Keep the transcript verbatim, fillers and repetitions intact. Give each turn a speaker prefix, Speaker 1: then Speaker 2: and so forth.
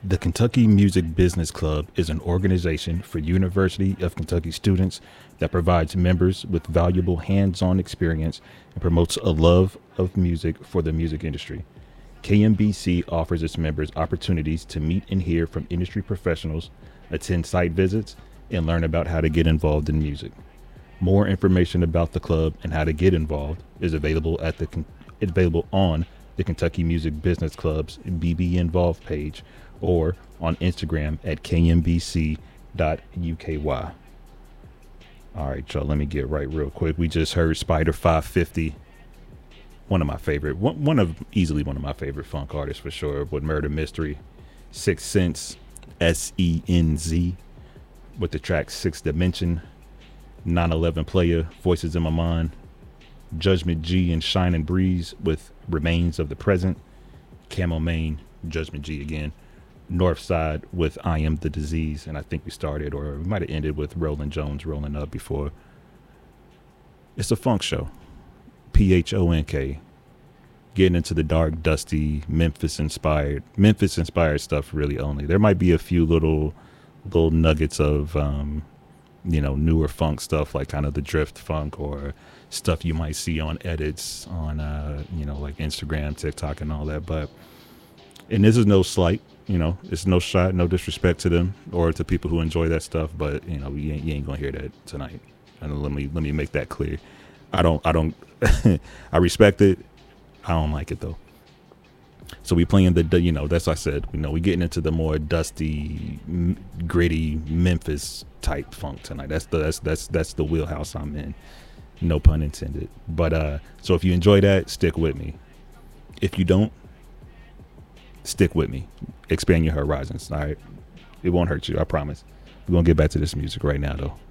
Speaker 1: The Kentucky Music Business Club is an organization for University of Kentucky students that provides members with valuable hands-on experience and promotes a love of music for the music industry. K M B C offers its members opportunities to meet and hear from industry professionals, attend site visits, and learn about how to get involved in music. More information about the club and how to get involved is available at the available on the Kentucky Music Business Club's B B Involved page or on Instagram at K M B C dot U K Y. All right, y'all, let me get right real quick. We just heard Spider five fifty, one of my favorite, one, one of easily one of my favorite funk artists for sure, with Murder Mystery, Sixth Sense, S E N Z, with the track Sixth Dimension, nine eleven Player, Voices in My Mind, Judgment G and Shining Breeze with Remains of the Present, Camo Main, Judgment G again, Northside with I Am the Disease, and I think we started, or we might have ended with Roland Jones Rolling Up before. It's a funk show. P H O N K. Getting into the dark, dusty, Memphis-inspired, Memphis-inspired stuff really only. There might be a few little little nuggets of, um, you know, newer funk stuff, like kind of the drift funk or stuff you might see on edits on, uh, you know, like Instagram, TikTok, and all that. But, and this is no slight, you know, it's no shot, no disrespect to them or to people who enjoy that stuff. But, you know, you ain't, you ain't gonna hear that tonight. And let me let me make that clear. I don't, I don't, I respect it. I don't like it though. So we playing the, you know, that's what I said, you know, we getting into the more dusty, m- gritty Memphis type funk tonight. That's the, that's, that's, that's the wheelhouse I'm in. No pun intended. But, uh, so if you enjoy that, stick with me. If you don't, stick with me. Expand your horizons. All right. It won't hurt you. I promise. We're going to get back to this music right now though.